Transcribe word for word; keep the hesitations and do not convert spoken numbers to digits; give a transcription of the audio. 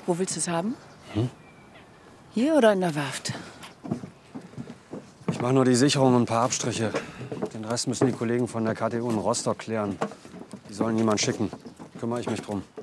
Wo willst du es haben? Hm? Hier oder in der Werft? Ich mache nur die Sicherung und ein paar Abstriche. Den Rest müssen die Kollegen von der K T U in Rostock klären. Die sollen jemanden schicken. Kümmere ich mich drum.